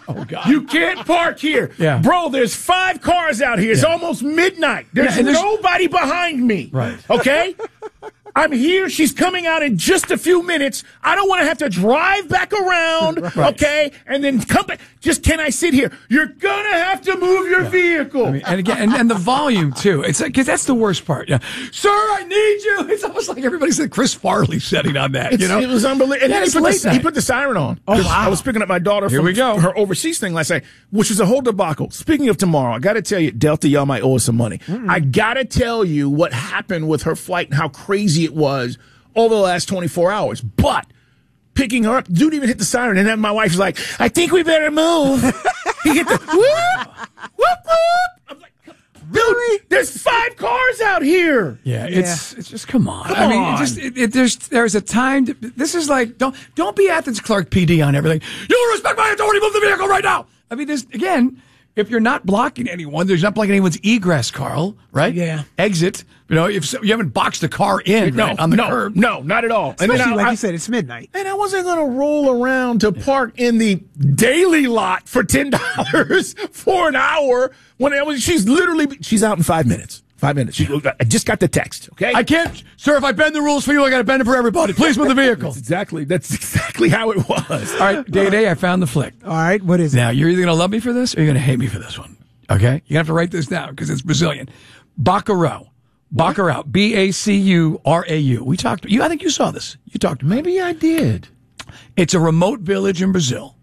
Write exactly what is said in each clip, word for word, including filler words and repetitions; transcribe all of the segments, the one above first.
Oh, God. You can't park here. Yeah. Bro, there's five cars out here. It's Yeah. almost midnight. There's, Yeah, there's nobody behind me. Right. Okay? I'm here. She's coming out in just a few minutes. I don't want to have to drive back around, Right. okay, and then come back. Just can I sit here? You're going to have to move your yeah. vehicle. I mean, and again, and, and the volume, too. It's like, because that's the worst part. Yeah. Sir, I need you. It's almost like everybody's at Chris Farley setting on that, It's, you know? It was unbelievable. And Yeah, then he it's put, late the, he night. put the siren on. Oh, 'Cause wow. I was picking up my daughter Here from we go. her overseas thing last night, which was a whole debacle. Speaking of tomorrow, I got to tell you, Delta, y'all might owe us some money. Mm-mm. I got to tell you what happened with her flight and how crazy it was over the last twenty-four hours. But picking her up, dude even hit the siren, and then my wife was like, I think we better move. He hit the whoop, whoop, whoop. I'm like, dude, there's five cars out here. Yeah, it's it's just come on. Come I mean, on. it just it, it, there's there's a time. To, this is like don't don't be Athens Clark P D on everything. You don't respect my authority. Move the vehicle right now. I mean, there's again. If you're not blocking anyone, there's not blocking anyone's egress, Carl, right? Yeah. Exit. You know, if you haven't boxed a car in No, right, on the no, curb. no, not at all. Especially, and then I, like I, you said, it's midnight. And I wasn't going to roll around to park in the daily lot for ten dollars for an hour when I was, she's literally, she's out in five minutes. Five minutes. She, I just got the text, okay? I can't, sir, if I bend the rules for you, I got to bend it for everybody. Please move the vehicle. That's exactly, that's exactly how it was. All right, day to day, I found the flick. All right, what is it? Now, you're either going to love me for this or you're going to hate me for this one. Okay? You have to write this down because it's Brazilian. Bacurau. Bacurau. B A C U R A U. We talked, you, I think you saw this. You talked, Maybe I did. It's a remote village in Brazil,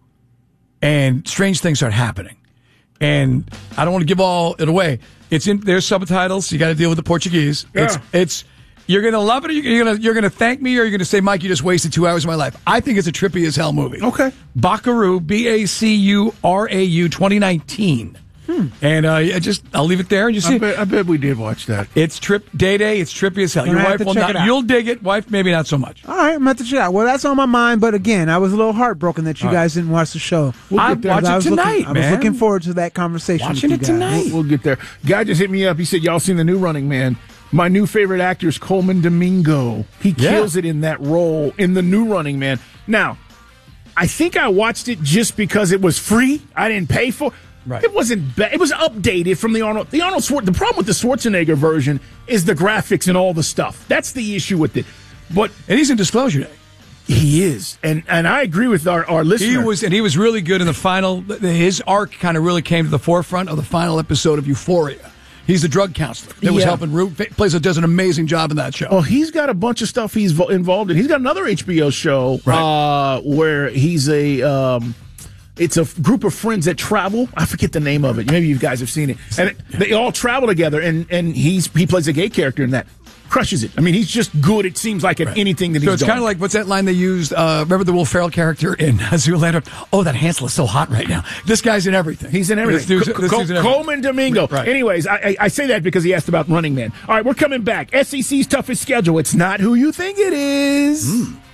and strange things start happening. And I don't want to give all it away. It's in there's subtitles. You got to deal with the Portuguese. Yeah. It's it's you're gonna love it. Or you're gonna you're gonna thank me, or you're gonna say, Mike, you just wasted two hours of my life. I think it's a trippy as hell movie. Okay. Bacurau, B A C U R A U, twenty nineteen. Hmm. And uh, I just I'll leave it there, and you see. I bet, I bet we did watch that. It's trip day day. It's trippy as hell. Gonna Your have wife to will check not. it out. You'll dig it. Wife, maybe not so much. All right, I'm about to check out. Well, that's on my mind, but again, I was a little heartbroken that you All right. guys didn't watch the show. We'll I'll get there. watch I it was tonight, looking, I man. was looking forward to that conversation Watching with it you guys. tonight. We'll, we'll get there. Guy just hit me up. He said, y'all seen the new Running Man? My new favorite actor is Coleman Domingo. He Yeah. kills it in that role in the new Running Man. Now, I think I watched it just because it was free. I didn't pay for it. Right. It wasn't bad. It was updated from the Arnold. The Arnold Schwar- The problem with the Schwarzenegger version is the graphics and all the stuff. That's the issue with it. But And he's in Disclosure Day. he is, and and I agree with our our listener. He was, and he was really good in the final. His arc kind of really came to the forefront of the final episode of Euphoria. He's the drug counselor that was Yeah. helping Root. Plays does an amazing job in that show. Oh, he's got a bunch of stuff he's vo- involved in. He's got another H B O show Right. uh, where he's a. Um, it's a f- group of friends that travel. I forget the name of it. Maybe you guys have seen it. And it, they all travel together, and and he's he plays a gay character in that. Crushes it. I mean, he's just good. It seems like at Right. anything that So he's it's done. kind of like what's that line they used? Uh, remember the Will Ferrell character in Zoolander? Oh, that Hansel is so hot right now. This guy's in everything. He's in everything. This dude's, Co- this Co- dude's in everything. Coleman Domingo. Right. Anyways, I, I, I say that because he asked about Running Man. All right, we're coming back. S E C's toughest schedule. It's not who you think it is. Mm.